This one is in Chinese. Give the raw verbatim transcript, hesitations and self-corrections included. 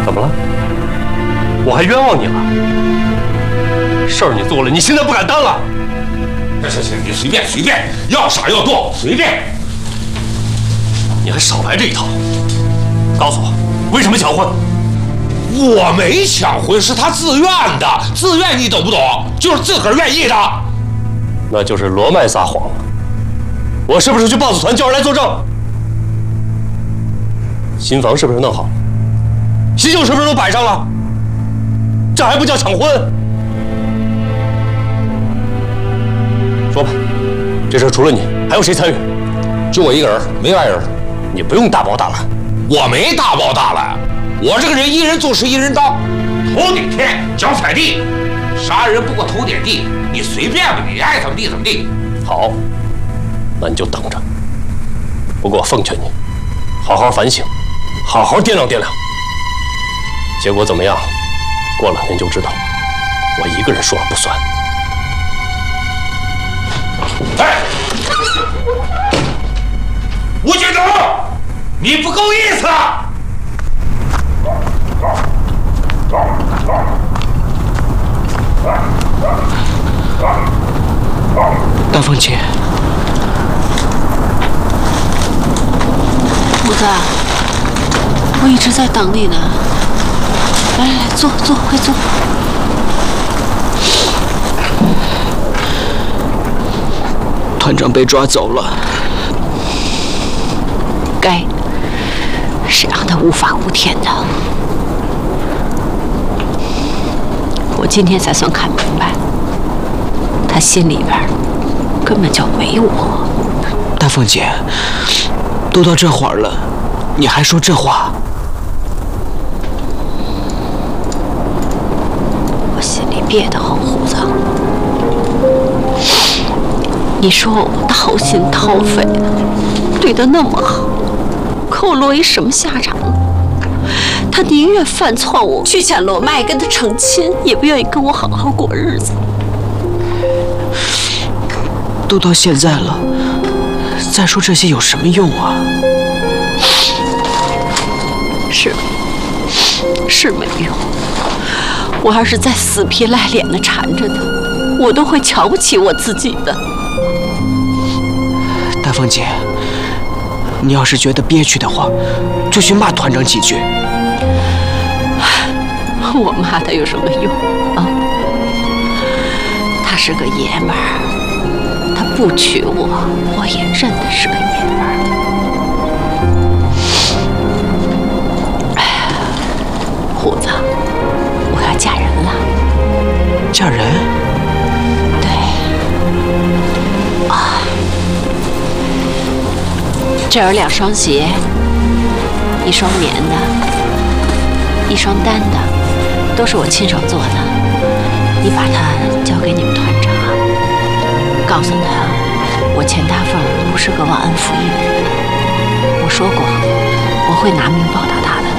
怎么了？我还冤枉你了？事儿你做了，你现在不敢当了？ 行行行，你随便随便，要傻要多随便。 你还少来这一套！告诉我，为什么抢婚？ 我没抢婚，是他自愿的，自愿你懂不懂？就是自个儿愿意的。 那就是罗麦撒谎了。我是不是去豹子团叫人来作证？新房是不是弄好了？喜酒是不是都摆上了？这还不叫抢婚？说吧，这事除了你，还有谁参与？ 就我一个人，没外人。 你不用大包大揽。 我没大包大揽，我这个人一人做事一人当，头顶天，脚踩地，啥人不过头点地，你随便吧，你爱怎么地怎么地。 好，那你就等着。不过我奉劝你，好好反省，好好掂量掂量。结果怎么样？过两天就知道。我一个人说了不算。 哎，吴局长，你不够意思啊！ 大凤姐， 虎子，我一直在等你呢。来来来，坐坐，快坐。 团长被抓走了。 该，谁让他无法无天的？我今天才算看明白，他心里边根本就没我。 大凤姐，都到这会儿了，你还说这话？ 我心里憋得很，虎子。你说我掏心掏肺的，对他那么好，可我落一什么下场呢？他宁愿犯错误去抢罗麦跟他成亲，也不愿意跟我好好过日子。 都到现在了，再说这些有什么用啊？ 是，是没用。我要是再死皮赖脸的缠着他，我都会瞧不起我自己的。 大凤姐，你要是觉得憋屈的话，就去骂团长几句。 我骂他有什么用啊？他是个爷们儿，他不娶我，我也认他是个爷们儿。哎，虎子，我要嫁人了。 嫁人？ 对。啊，这有两双鞋，一双棉的，一双单的。都是我亲手做的，你把它交给你们团长，告诉他，我钱大凤不是个忘恩负义的人。我说过，我会拿命报答他的。